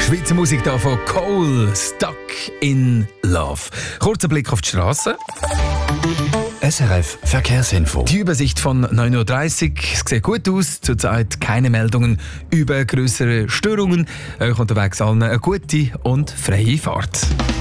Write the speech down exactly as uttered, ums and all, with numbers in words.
Schweizer Musik hier von Cole, Stuck in Love. Kurzer Blick auf die Straße. S R F Verkehrsinfo. Die Übersicht von neun Uhr dreißig. Es sieht gut aus. Zurzeit keine Meldungen über größere Störungen. Euch unterwegs allen eine gute und freie Fahrt.